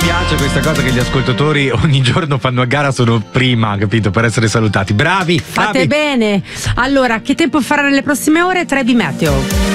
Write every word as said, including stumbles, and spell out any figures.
piace questa cosa che gli ascoltatori ogni giorno fanno a gara, sono prima, capito, per essere salutati. Bravi, Fate bravi. bene. Allora, che tempo farà nelle prossime ore? tre di meteo.